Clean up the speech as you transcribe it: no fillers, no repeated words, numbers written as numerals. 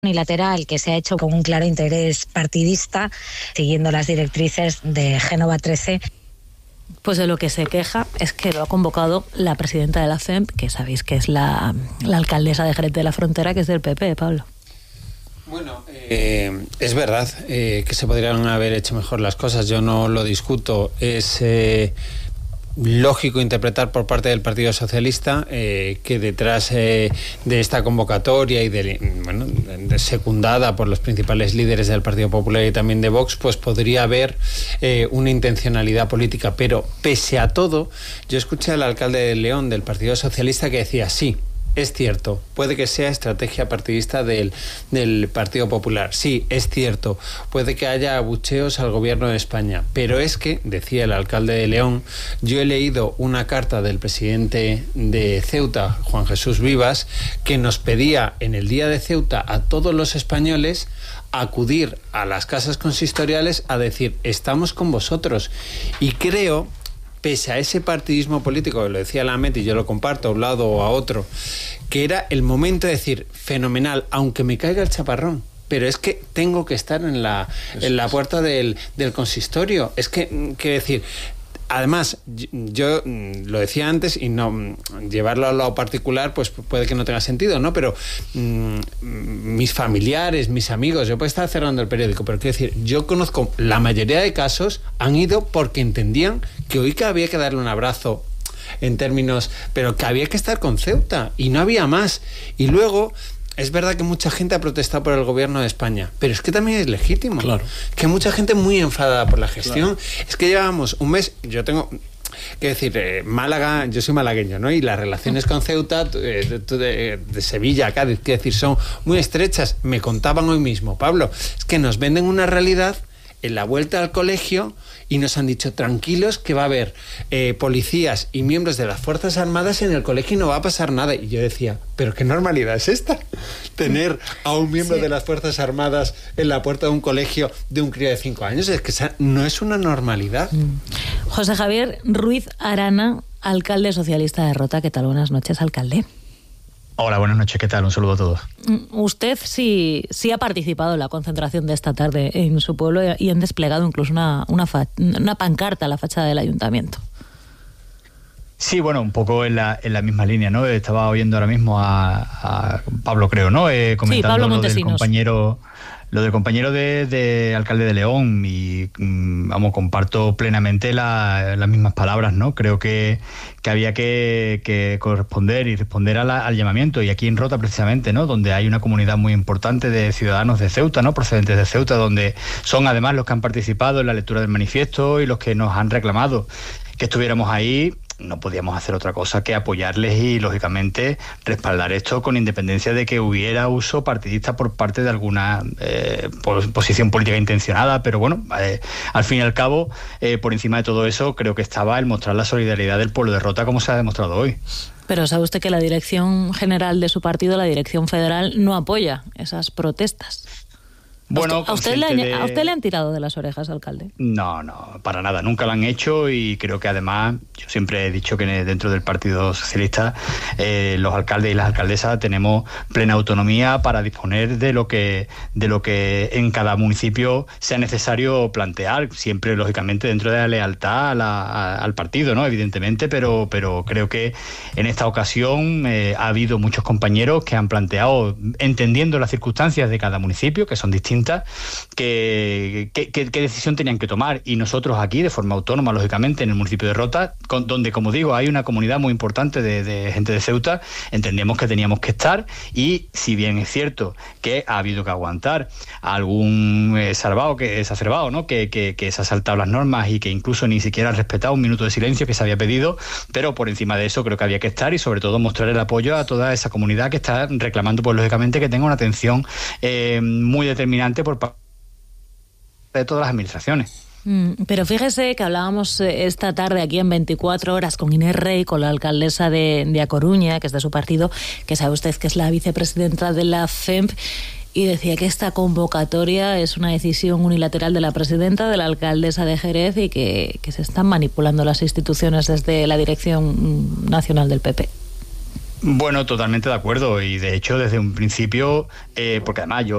unilateral que se ha hecho con un claro interés partidista, siguiendo las directrices de Génova 13. Pues de lo que se queja es que lo ha convocado la presidenta de la FEMP, que sabéis que es la alcaldesa de Jerez de la Frontera, que es del PP, Pablo. Bueno, es verdad que se podrían haber hecho mejor las cosas, yo no lo discuto. Es lógico interpretar por parte del Partido Socialista que detrás de esta convocatoria y secundada por los principales líderes del Partido Popular y también de Vox, pues podría haber una intencionalidad política. Pero pese a todo, yo escuché al alcalde de León del Partido Socialista que decía sí. Es cierto, puede que sea estrategia partidista del Partido Popular. Sí, es cierto, puede que haya abucheos al gobierno de España. Pero es que, decía el alcalde de León, yo he leído una carta del presidente de Ceuta, Juan Jesús Vivas, que nos pedía en el día de Ceuta a todos los españoles acudir a las casas consistoriales a decir, estamos con vosotros. Y creo, pese a ese partidismo político, que lo decía Lamet y yo lo comparto a un lado o a otro, que era el momento de decir, fenomenal, aunque me caiga el chaparrón, pero es que tengo que estar en la puerta del consistorio. Es que, quiero decir, además, yo lo decía antes y no llevarlo al lado particular, pues puede que no tenga sentido, ¿no? Pero mis familiares, mis amigos, yo puedo estar cerrando el periódico, pero quiero decir, yo conozco la mayoría de casos han ido porque entendían que hoy que había que darle un abrazo en términos, pero que había que estar con Ceuta y no había más. Y luego, es verdad que mucha gente ha protestado por el gobierno de España, pero es que también es legítimo. Claro. Que hay mucha gente muy enfadada por la gestión. Claro. Es que llevamos un mes, yo tengo que decir, Málaga, yo soy malagueño, ¿no? Y las relaciones con Ceuta, de Sevilla a Cádiz, quiero decir, son muy estrechas. Me contaban hoy mismo, Pablo, es que nos venden una realidad en la vuelta al colegio y nos han dicho tranquilos que va a haber policías y miembros de las Fuerzas Armadas en el colegio y no va a pasar nada. Y yo decía, ¿pero qué normalidad es esta? Tener a un miembro de las Fuerzas Armadas en la puerta de un colegio de un crío de 5 años, es que no es una normalidad. José Javier Ruiz Arana, alcalde socialista de Rota. ¿Qué tal? Buenas noches, alcalde. Hola, buenas noches, ¿qué tal? Un saludo a todos. Usted sí ha participado en la concentración de esta tarde en su pueblo y han desplegado incluso una pancarta a la fachada del ayuntamiento. Sí, bueno, un poco en la misma línea, ¿no? Estaba oyendo ahora mismo a Pablo, creo, ¿no? Comentando sí, Pablo Montesinos. Lo del compañero de alcalde de León y, comparto plenamente las mismas palabras, ¿no? Creo que había que corresponder y responder al llamamiento. Y aquí en Rota, precisamente, ¿no? Donde hay una comunidad muy importante de ciudadanos de Ceuta, ¿no? Procedentes de Ceuta, donde son además los que han participado en la lectura del manifiesto y los que nos han reclamado que estuviéramos ahí. No podíamos hacer otra cosa que apoyarles y, lógicamente, respaldar esto con independencia de que hubiera uso partidista por parte de alguna posición política intencionada. Pero bueno, al fin y al cabo, por encima de todo eso, creo que estaba el mostrar la solidaridad del pueblo de Rota, como se ha demostrado hoy. Pero ¿sabe usted que la dirección general de su partido, la dirección federal, no apoya esas protestas? Bueno, ¿A usted le han tirado de las orejas, alcalde? No, para nada, nunca lo han hecho y creo que además, yo siempre he dicho que dentro del Partido Socialista los alcaldes y las alcaldesas tenemos plena autonomía para disponer de lo que en cada municipio sea necesario plantear, siempre lógicamente dentro de la lealtad al partido, ¿no? Evidentemente, pero creo que en esta ocasión ha habido muchos compañeros que han planteado, entendiendo las circunstancias de cada municipio, que son distintas, qué decisión tenían que tomar, y nosotros aquí de forma autónoma, lógicamente en el municipio de Rota, donde, como digo, hay una comunidad muy importante de gente de Ceuta, entendemos que teníamos que estar. Y si bien es cierto que ha habido que aguantar a algún exacerbado, ¿no? que se ha saltado las normas y que incluso ni siquiera ha respetado un minuto de silencio que se había pedido, pero por encima de eso creo que había que estar y sobre todo mostrar el apoyo a toda esa comunidad que está reclamando, pues lógicamente, que tenga una atención muy determinante por parte de todas las administraciones. Pero fíjese que hablábamos esta tarde aquí en 24 horas con Inés Rey, con la alcaldesa de A Coruña, que es de su partido, que sabe usted que es la vicepresidenta de la FEMP, y decía que esta convocatoria es una decisión unilateral de la presidenta, de la alcaldesa de Jerez, y que se están manipulando las instituciones desde la dirección nacional del PP. Bueno, totalmente de acuerdo, y de hecho desde un principio, porque además yo